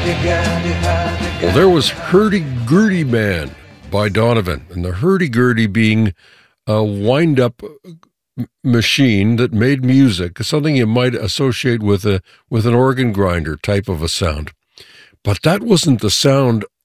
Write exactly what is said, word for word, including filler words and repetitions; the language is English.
Well, there was Hurdy-Gurdy Man by Donovan, and the hurdy-gurdy being a wind-up machine that made music, something you might associate with a with an organ grinder type of a sound. But that wasn't the sound